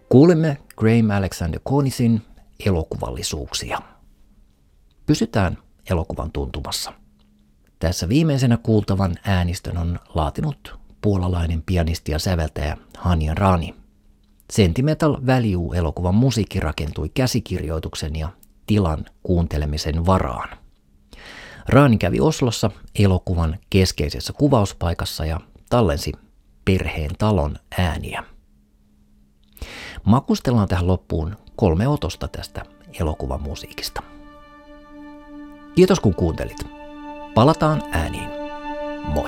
Kuulemme Graham Alexander Cornisin elokuvallisuuksia. Pysytään elokuvan tuntumassa. Tässä viimeisenä kuultavan äänistön on laatinut puolalainen pianisti ja säveltäjä Hanya Rani. Sentimental Value-elokuvan musiikki rakentui käsikirjoituksen ja tilan kuuntelemisen varaan. Rani kävi Oslossa elokuvan keskeisessä kuvauspaikassa ja tallensi perheen talon ääniä. Makustellaan tähän loppuun 3 otosta tästä elokuvan musiikista. Kiitos kun kuuntelit. Palataan ääniin.